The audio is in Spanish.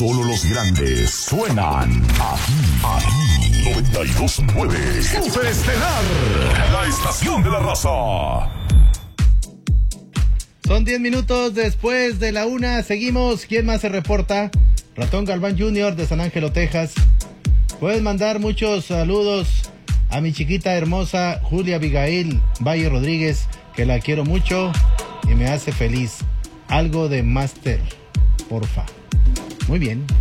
Solo los grandes suenan aquí 92.9 Superestelar, la estación de la raza. Son 10 minutos después de la 1. Seguimos. ¿Quién más se reporta? Ratón Galván Jr. de San Ángelo, Texas. Puedes mandar muchos saludos a mi chiquita hermosa Julia Abigail Valle Rodríguez, que la quiero mucho y me hace feliz. Algo de Master, porfa. Muy bien.